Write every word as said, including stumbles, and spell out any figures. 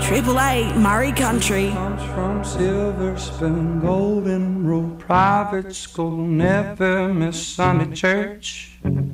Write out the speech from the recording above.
Triple eight Murray Country. Comes from Silver Spoon, Golden Rule Private School, never miss Sunday church.